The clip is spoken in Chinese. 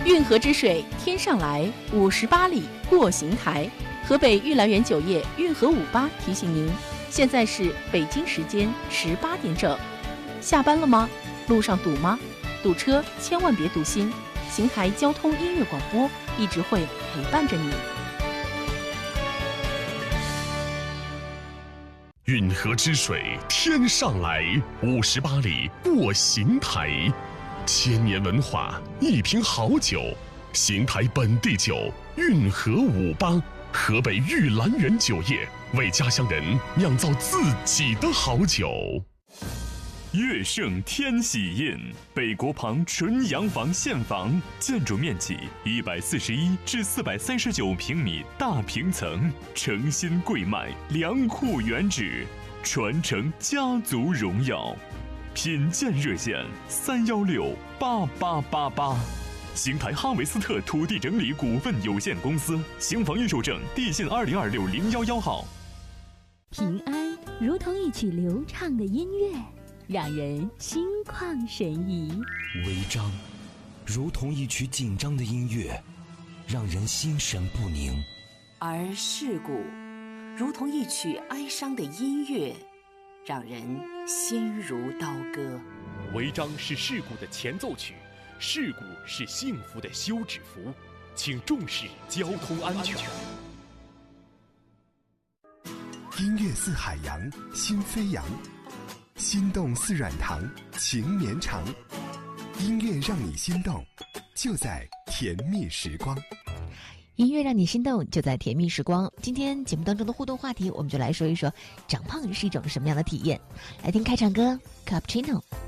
运河之水天上来，58里过邢台。河北玉兰园酒业运河58提醒您，现在是北京时间18点整。下班了吗？路上堵吗？堵车千万别堵心，邢台交通音乐广播一直会陪伴着你。 运河之水天上来，58里过邢台。千年文化，一瓶好酒，邢台本地酒运河58，河北玉兰园酒业为家乡人酿造自己的好酒。 乐盛天喜印，北国旁纯洋房现房，建筑面积141至439平米大平层，诚心贵卖，良库原址，传承家族荣耀。品鉴热线3168888。邢台哈维斯特土地整理股份有限公司，邢房预售证地信20260111号。 平安如同一曲流畅的音乐，让人心旷神怡； 违章如同一曲紧张的音乐，让人心神不宁； 而事故如同一曲哀伤的音乐，让人心如刀割。 违章是事故的前奏曲，事故是幸福的休止符，请重视交通安全。 音乐似海洋，心飞扬；心动似软糖，情绵长。音乐让你心动，就在甜蜜时光。 音乐让你心动，就在甜蜜时光。今天节目当中的互动话题，我们就来说一说长胖是一种什么样的体验。来听开场歌 Cappuccino。